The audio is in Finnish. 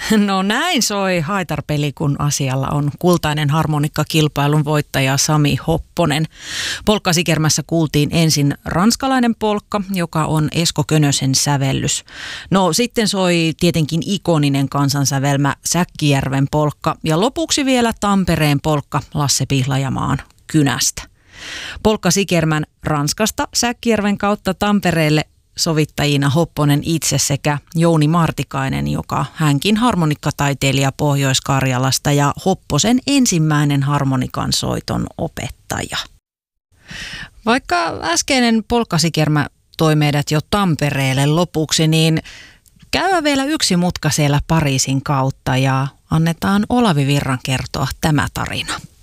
No näin soi haitarpeli, kun asialla on kultainen harmonikkakilpailun voittaja Sami Hopponen. Polkkasikermässä kuultiin ensin ranskalainen polkka, joka on Esko Könösen sävellys. No sitten soi tietenkin ikoninen kansansävelmä Säkkijärven polkka ja lopuksi vielä Tampereen polkka Lasse Pihlajamaan kynästä. Polkkasikermän Ranskasta Säkkijärven kautta Tampereelle sovittajina Hopponen itse sekä Jouni Martikainen, joka hänkin harmonikkataiteilija Pohjois-Karjalasta ja Hopposen ensimmäinen harmonikan soiton opettaja. Vaikka äskeinen polkkasikermä toi meidät jo Tampereelle lopuksi, niin käy vielä yksi mutka siellä Pariisin kautta ja annetaan Olavi Virran kertoa tämä tarina.